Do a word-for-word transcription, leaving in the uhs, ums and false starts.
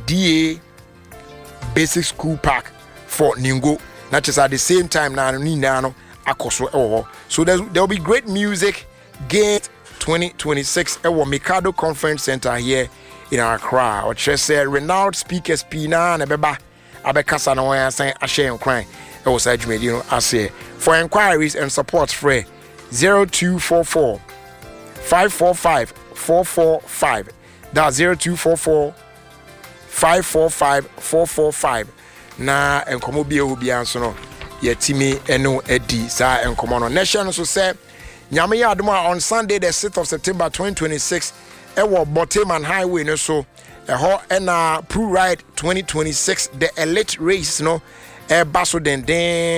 D A Basic School Park for Ningo. Not just at the same time now, no akoso ewo. So there will be great music. Gate twenty twenty-six ewo Mikado Conference Center here in Accra. Or just say renowned speakers Pina and Beba Abekasa no one saying Ashe and crying. It was you know I say for inquiries and support free zero two four four five four five four four five. That's zero two four four five four five four four five. Na enkomo bia obi anso no yetimi eno edi sa enkomo no nation so say nyame ya adom on Sunday the sixth of September twenty twenty-six e wo Boteman Highway no so e ho na Pro Ride twenty twenty-six the elite race no e baso den den